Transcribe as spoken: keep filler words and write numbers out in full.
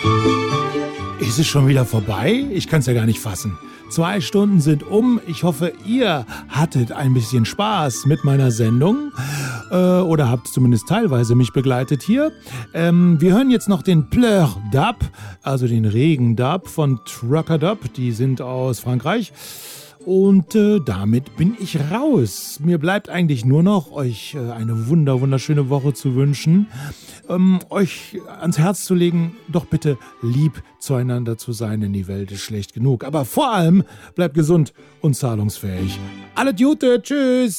Ist es schon wieder vorbei? Ich kann es ja gar nicht fassen. Zwei Stunden sind um. Ich hoffe, ihr hattet ein bisschen Spaß mit meiner Sendung äh, oder habt zumindest teilweise mich begleitet hier. Ähm, wir hören jetzt noch den Pleur Dub, also den Regen-Dub von Trucker Dub. Die sind aus Frankreich. Und äh, damit bin ich raus. Mir bleibt eigentlich nur noch, euch äh, eine wunder, wunderschöne Woche zu wünschen. Ähm, euch ans Herz zu legen, doch bitte lieb zueinander zu sein, denn die Welt ist schlecht genug. Aber vor allem bleibt gesund und zahlungsfähig. Alle Gute, tschüss!